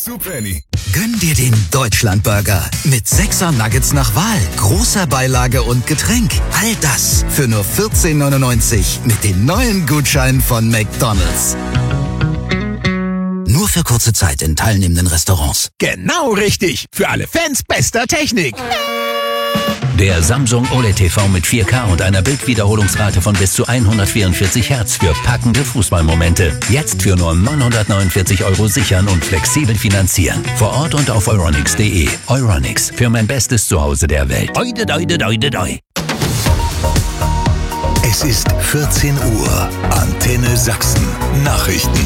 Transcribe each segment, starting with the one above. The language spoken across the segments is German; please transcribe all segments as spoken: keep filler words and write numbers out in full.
zu Penny. Gönn dir den Deutschlandburger mit sechser Nuggets nach Wahl, großer Beilage und Getränk. All das für nur vierzehn neunundneunzig mit den neuen Gutscheinen von McDonald's. Nur für kurze Zeit in teilnehmenden Restaurants. Genau richtig. Für alle Fans bester Technik. Der Samsung O L E D T V mit vier K und einer Bildwiederholungsrate von bis zu hundertvierundvierzig Hertz für packende Fußballmomente. Jetzt für nur neunhundertneunundvierzig Euro sichern und flexibel finanzieren. Vor Ort und auf euronics punkt de. Euronics, für mein bestes Zuhause der Welt. Oide, doide, doide, doi. Es ist vierzehn Uhr. Antenne Sachsen. Nachrichten.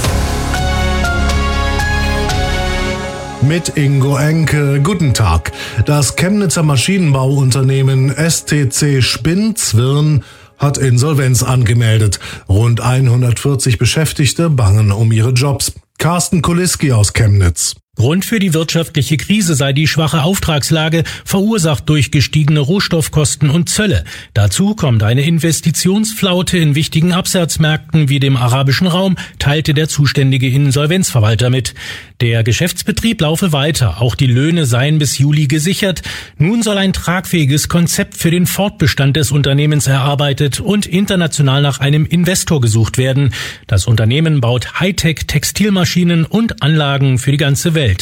Mit Ingo Enke. Guten Tag. Das Chemnitzer Maschinenbauunternehmen S T C Spinn Zwirn hat Insolvenz angemeldet. Rund hundertvierzig Beschäftigte bangen um ihre Jobs. Carsten Kuliski aus Chemnitz. Grund für die wirtschaftliche Krise sei die schwache Auftragslage, verursacht durch gestiegene Rohstoffkosten und Zölle. Dazu kommt eine Investitionsflaute in wichtigen Absatzmärkten wie dem arabischen Raum, teilte der zuständige Insolvenzverwalter mit. Der Geschäftsbetrieb laufe weiter, auch die Löhne seien bis Juli gesichert. Nun soll ein tragfähiges Konzept für den Fortbestand des Unternehmens erarbeitet und international nach einem Investor gesucht werden. Das Unternehmen baut Hightech-Textilmaschinen und Anlagen für die ganze Welt.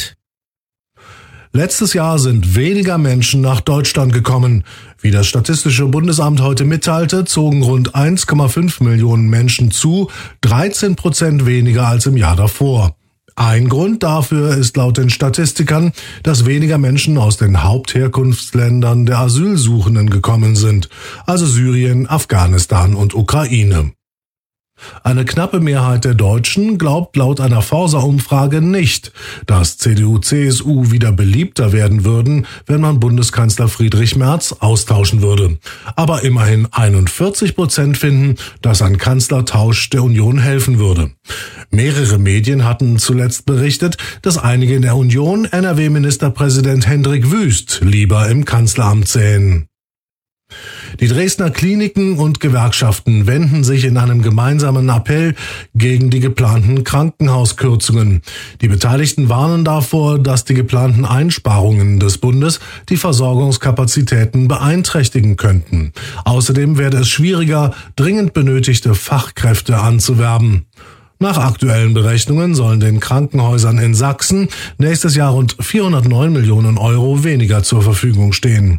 Letztes Jahr sind weniger Menschen nach Deutschland gekommen. Wie das Statistische Bundesamt heute mitteilte, zogen rund eins Komma fünf Millionen Menschen zu, dreizehn Prozent weniger als im Jahr davor. Ein Grund dafür ist laut den Statistikern, dass weniger Menschen aus den Hauptherkunftsländern der Asylsuchenden gekommen sind, also Syrien, Afghanistan und Ukraine. Eine knappe Mehrheit der Deutschen glaubt laut einer Forsa-Umfrage nicht, dass C D U C S U wieder beliebter werden würden, wenn man Bundeskanzler Friedrich Merz austauschen würde. Aber immerhin einundvierzig Prozent finden, dass ein Kanzlertausch der Union helfen würde. Mehrere Medien hatten zuletzt berichtet, dass einige in der Union N R W-Ministerpräsident Hendrik Wüst lieber im Kanzleramt sähen. Die Dresdner Kliniken und Gewerkschaften wenden sich in einem gemeinsamen Appell gegen die geplanten Krankenhauskürzungen. Die Beteiligten warnen davor, dass die geplanten Einsparungen des Bundes die Versorgungskapazitäten beeinträchtigen könnten. Außerdem werde es schwieriger, dringend benötigte Fachkräfte anzuwerben. Nach aktuellen Berechnungen sollen den Krankenhäusern in Sachsen nächstes Jahr rund vierhundertneun Millionen Euro weniger zur Verfügung stehen.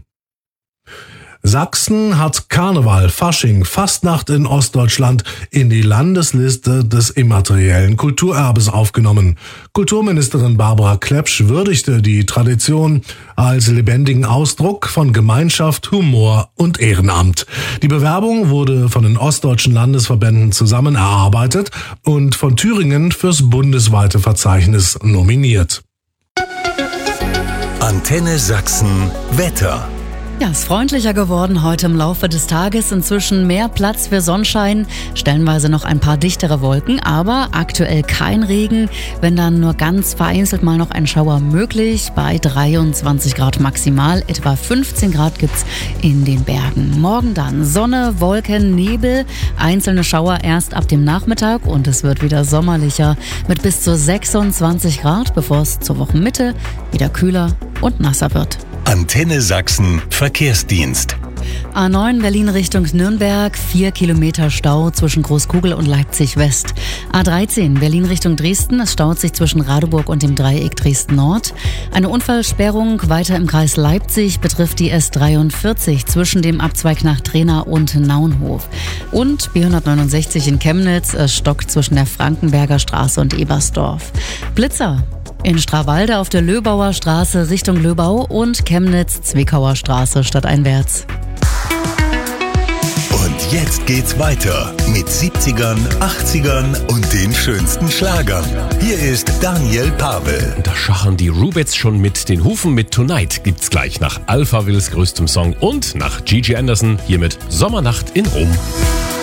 Sachsen hat Karneval, Fasching, Fastnacht in Ostdeutschland in die Landesliste des immateriellen Kulturerbes aufgenommen. Kulturministerin Barbara Klepsch würdigte die Tradition als lebendigen Ausdruck von Gemeinschaft, Humor und Ehrenamt. Die Bewerbung wurde von den ostdeutschen Landesverbänden zusammen erarbeitet und von Thüringen fürs bundesweite Verzeichnis nominiert. Antenne Sachsen Wetter. Ja, es ist freundlicher geworden heute im Laufe des Tages. Inzwischen mehr Platz für Sonnenschein, stellenweise noch ein paar dichtere Wolken, aber aktuell kein Regen, wenn dann nur ganz vereinzelt mal noch ein Schauer möglich. Bei dreiundzwanzig Grad maximal, etwa fünfzehn Grad gibt's in den Bergen. Morgen dann Sonne, Wolken, Nebel, einzelne Schauer erst ab dem Nachmittag und es wird wieder sommerlicher mit bis zu sechsundzwanzig Grad, bevor es zur Wochenmitte wieder kühler und nasser wird. Antenne Sachsen Verkehrsdienst. A neun Berlin Richtung Nürnberg, vier Kilometer Stau zwischen Großkugel und Leipzig West. A dreizehn Berlin Richtung Dresden, es staut sich zwischen Radeburg und dem Dreieck Dresden Nord. Eine Unfallsperrung weiter im Kreis Leipzig betrifft die S dreiundvierzig zwischen dem Abzweig nach Trena und Naunhof. Und B hundertneunundsechzig in Chemnitz, es stockt zwischen der Frankenberger Straße und Ebersdorf. Blitzer in Strawalde auf der Löbauer Straße Richtung Löbau und Chemnitz-Zwickauer Straße stadteinwärts. Und jetzt geht's weiter mit siebzigern, achtzigern und den schönsten Schlagern. Hier ist Daniel Pavel. Da schachern die Rubettes schon mit den Hufen. Mit Tonight gibt's gleich nach Alphavilles größtem Song und nach Gigi Anderson hier mit Sommernacht in Rom.